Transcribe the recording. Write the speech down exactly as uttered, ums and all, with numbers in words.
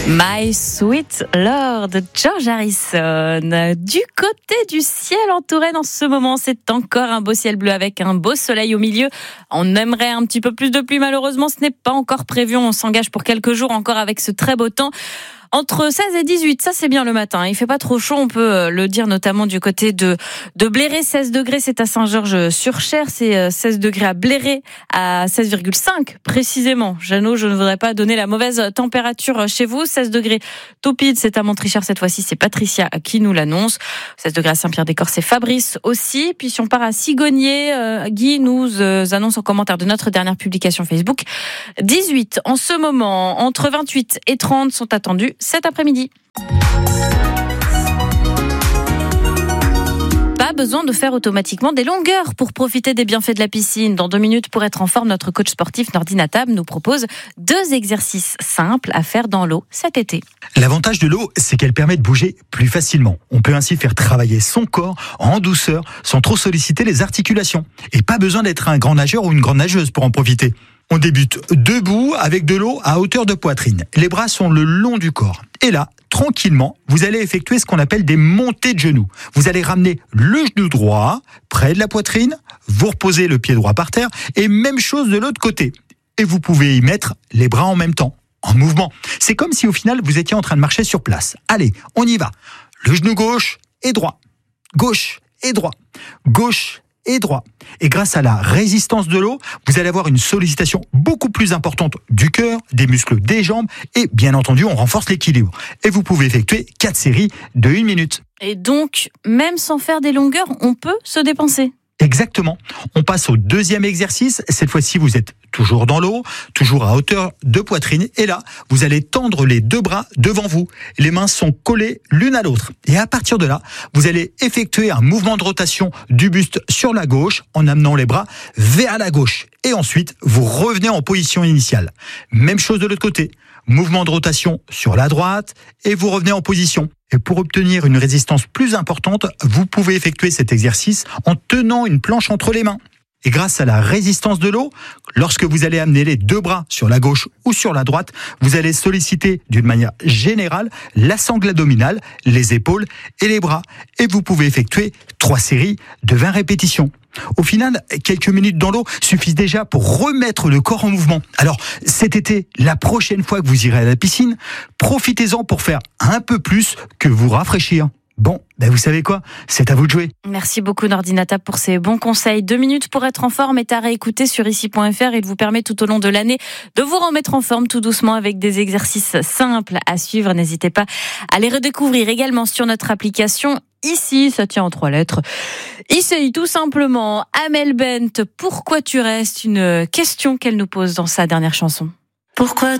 My Sweet Lord, George Harrison. Du côté du ciel en Touraine en ce moment, c'est encore un beau ciel bleu avec un beau soleil au milieu. On aimerait un petit peu plus de pluie, malheureusement ce n'est pas encore prévu. On s'engage pour quelques jours encore avec ce très beau temps. Entre seize et dix-huit, ça c'est bien le matin. Il fait pas trop chaud, on peut le dire notamment du côté de, de Bléré. seize degrés, c'est à Saint-Georges-sur-Cher. C'est seize degrés à Bléré, à seize virgule cinq précisément. Jeannot, je ne voudrais pas donner la mauvaise température chez vous. seize degrés Taupide, c'est à Montrichard cette fois-ci. C'est Patricia qui nous l'annonce. seize degrés à Saint-Pierre-des-Corps, c'est Fabrice aussi. Puis si on part à Sigonier, euh, Guy nous euh, annonce en commentaire de notre dernière publication Facebook. dix-huit en ce moment, entre vingt-huit et trente sont attendus cet après-midi. Pas besoin de faire automatiquement des longueurs pour profiter des bienfaits de la piscine. Dans deux minutes, pour être en forme, notre coach sportif Nordi Natab nous propose deux exercices simples à faire dans l'eau cet été. L'avantage de l'eau, c'est qu'elle permet de bouger plus facilement. On peut ainsi faire travailler son corps en douceur sans trop solliciter les articulations. Et pas besoin d'être un grand nageur ou une grande nageuse pour en profiter. On débute debout avec de l'eau à hauteur de poitrine. Les bras sont le long du corps. Et là, tranquillement, vous allez effectuer ce qu'on appelle des montées de genoux. Vous allez ramener le genou droit près de la poitrine, vous reposez le pied droit par terre et même chose de l'autre côté. Et vous pouvez y mettre les bras en même temps, en mouvement. C'est comme si au final vous étiez en train de marcher sur place. Allez, on y va. Le genou gauche et droit. Gauche et droit. Gauche et droit. Et grâce à la résistance de l'eau, vous allez avoir une sollicitation beaucoup plus importante du cœur, des muscles des jambes et bien entendu, on renforce l'équilibre. Et vous pouvez effectuer quatre séries de une minute. Et donc, même sans faire des longueurs, on peut se dépenser. Exactement. On passe au deuxième exercice. Cette fois-ci, vous êtes toujours dans l'eau, toujours à hauteur de poitrine. Et là, vous allez tendre les deux bras devant vous. Les mains sont collées l'une à l'autre. Et à partir de là, vous allez effectuer un mouvement de rotation du buste sur la gauche en amenant les bras vers la gauche. Et ensuite, vous revenez en position initiale. Même chose de l'autre côté. Mouvement de rotation sur la droite et vous revenez en position. Et pour obtenir une résistance plus importante, vous pouvez effectuer cet exercice en tenant une planche entre les mains. Et grâce à la résistance de l'eau, lorsque vous allez amener les deux bras sur la gauche ou sur la droite, vous allez solliciter d'une manière générale la sangle abdominale, les épaules et les bras. Et vous pouvez effectuer trois séries de vingt répétitions. Au final, quelques minutes dans l'eau suffisent déjà pour remettre le corps en mouvement. Alors, cet été, la prochaine fois que vous irez à la piscine, profitez-en pour faire un peu plus que vous rafraîchir. Bon, ben vous savez quoi ? C'est à vous de jouer. Merci beaucoup Nordi Natab pour ces bons conseils. Deux minutes pour être en forme est à réécouter sur ici point f r. Il vous permet tout au long de l'année de vous remettre en forme tout doucement avec des exercices simples à suivre. N'hésitez pas à les redécouvrir également sur notre application. Ici, ça tient en trois lettres. I C I, tout simplement. Amel Bent, pourquoi tu restes ? Une question qu'elle nous pose dans sa dernière chanson. Pourquoi